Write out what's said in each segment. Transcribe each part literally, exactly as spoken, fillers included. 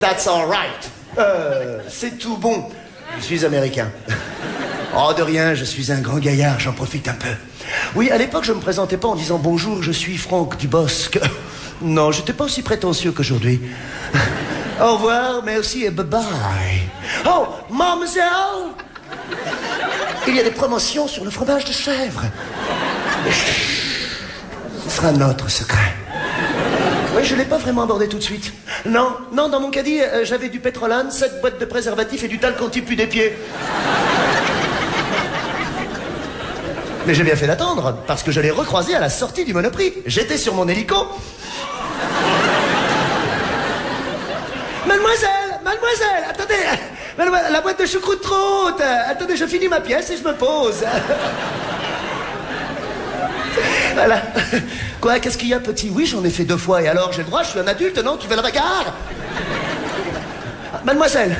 That's all right. Euh, c'est tout bon. Je suis américain. Oh, de rien, je suis un grand gaillard, j'en profite un peu. Oui, à l'époque, je me présentais pas en disant bonjour, je suis Franck Dubosc. Non, j'étais pas aussi prétentieux qu'aujourd'hui. Au revoir, merci et bye-bye. Oh, mademoiselle, il y a des promotions sur le fromage de chèvre. Mais chut, ce sera notre secret. Oui, je l'ai pas vraiment abordé tout de suite. Non, non, dans mon caddie, euh, j'avais du pétrolane, sept boîtes de préservatifs et du talc anti-pus des pieds. Mais j'ai bien fait d'attendre, parce que je l'ai recroisé à la sortie du Monoprix. J'étais sur mon hélico. Mademoiselle, mademoiselle, attendez, mademoiselle, la boîte de choucroute trop haute. Attendez, je finis ma pièce et je me pose. Voilà. Quoi, qu'est-ce qu'il y a, petit? Oui, j'en ai fait deux fois, et alors, j'ai le droit, je suis un adulte, non? Tu fais le regard? Mademoiselle.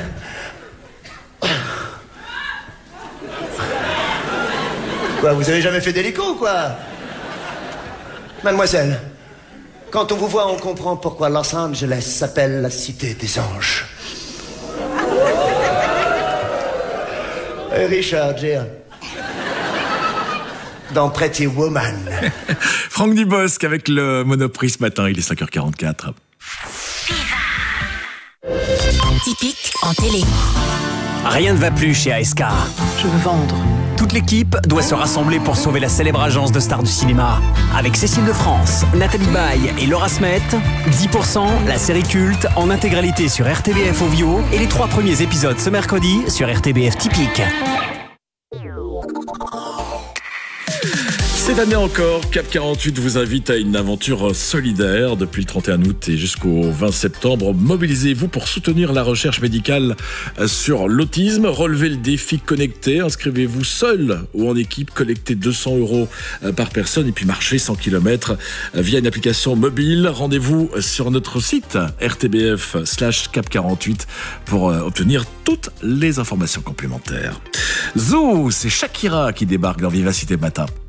Quoi, vous avez jamais fait d'hélico ou quoi? Mademoiselle, quand on vous voit, on comprend pourquoi Los Angeles s'appelle la cité des anges. Et Richard Gere dans Pretty Woman. Franck Dubosc avec le Monoprix ce matin, il est cinq heures quarante-quatre. Typique en télé. Rien ne va plus chez A S K. Je veux vendre. Toute l'équipe doit se rassembler pour sauver la célèbre agence de stars du cinéma. Avec Cécile de France, Nathalie Baye et Laura Smet, dix pour cent, la série culte, en intégralité sur R T B F Ovio et les trois premiers épisodes ce mercredi sur R T B F Typique. Cette année encore, Cap quarante-huit vous invite à une aventure solidaire. Depuis le trente et un août et jusqu'au vingt septembre, mobilisez-vous pour soutenir la recherche médicale sur l'autisme. Relevez le défi connecté, inscrivez-vous seul ou en équipe, collectez deux cents euros par personne et puis marchez cent kilomètres via une application mobile. Rendez-vous sur notre site R T B F slash Cap quarante-huit pour obtenir toutes les informations complémentaires. Zou, c'est Shakira qui débarque dans Vivacité Matin.